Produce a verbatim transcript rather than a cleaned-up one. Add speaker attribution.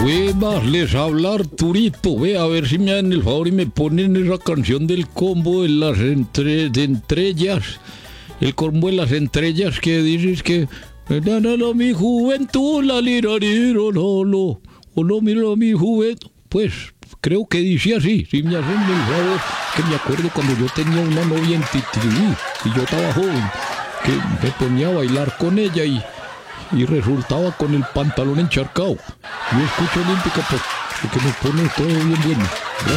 Speaker 1: Huevas, les habla Arturito. Ve a ver si me dan el favor y me ponen esa canción del combo de las entre, de entrellas. El combo de las entrellas que dices que... No, no, no, mi juventud, la lirariro, no, no. O no, mira, mi juventud. Pues creo que dice así. Si me hacen el favor, que me acuerdo cuando yo tenía una novia en Titiriní y yo estaba joven, que me ponía a bailar con ella y... y resultaba con el pantalón encharcado. Yo escucho Olímpica porque me pone todo bien bueno.